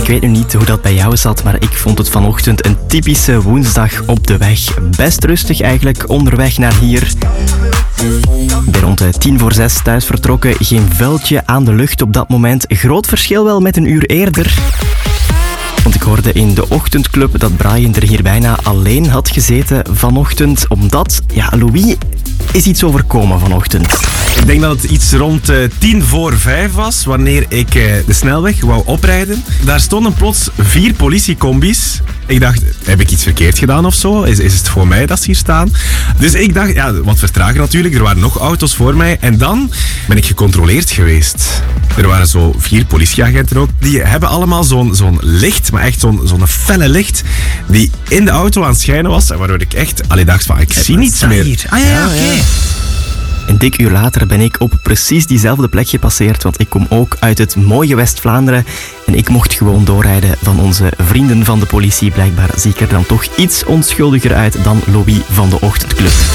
weet nu niet hoe dat bij jou zat, maar ik vond het vanochtend een typische woensdag op de weg. Best rustig eigenlijk, onderweg naar hier. Ik ben rond 5:50 thuis vertrokken. Geen vuiltje aan de lucht op dat moment. Groot verschil wel met een uur eerder. Want ik hoorde in de ochtendclub dat Brian er hier bijna alleen had gezeten vanochtend. Omdat, Louis is iets overkomen vanochtend. Ik denk dat het iets rond 5:10 was, wanneer ik de snelweg wou oprijden. Daar stonden plots 4 politiecombis. Ik dacht, heb ik iets verkeerd gedaan of zo? Is het voor mij dat ze hier staan? Dus ik dacht, wat vertragen natuurlijk. Er waren nog auto's voor mij. En dan ben ik gecontroleerd geweest. Er waren zo 4 politieagenten ook. Die hebben allemaal zo'n licht, maar echt zo'n felle licht, die in de auto aan het schijnen was. Waardoor ik echt dacht van, ik zie niets meer. Hier. Oké. Een dik uur later ben ik op precies diezelfde plek gepasseerd, want ik kom ook uit het mooie West-Vlaanderen en ik mocht gewoon doorrijden van onze vrienden van de politie. Blijkbaar zie ik er dan toch iets onschuldiger uit dan Louis van de ochtendclub.